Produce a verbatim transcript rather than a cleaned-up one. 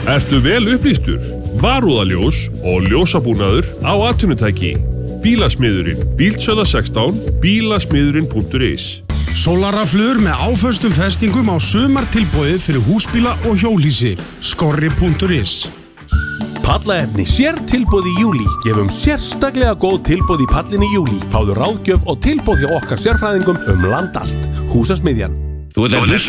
Ertu vel upplýstur? Varúðaljós og ljósabúnaður á atvinnutæki. Bílasmiðurinn, Bíldsöða sextán, bílasmiðurinn punktur is. Sólarraflur með áföstum festingum á sumartilboði fyrir húsbíla og hjólhýsi. Skorri punktur is. Pallaefni sértilboð í júlí. Gefum sérstaklega góð tilboð í pallin í júlí. Fáðu ráðgjöf og tilboð hjá okkar sérfræðingum um land allt. Húsasmiðjan. Þú ert að hlusta